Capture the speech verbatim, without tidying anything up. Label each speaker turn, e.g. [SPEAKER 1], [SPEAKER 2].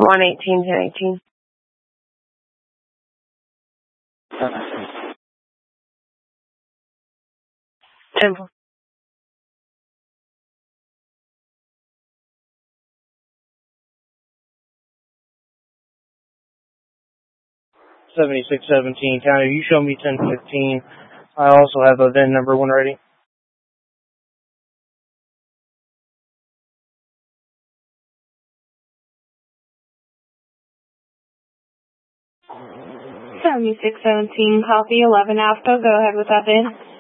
[SPEAKER 1] one eighteen, ten eighteen. Temple.
[SPEAKER 2] seventy-six seventeen, counter, you show me ten fifteen. I also have a V I N number when ready.
[SPEAKER 3] seventy-six seventeen, copy, eleven AFCO, go ahead with that V I N.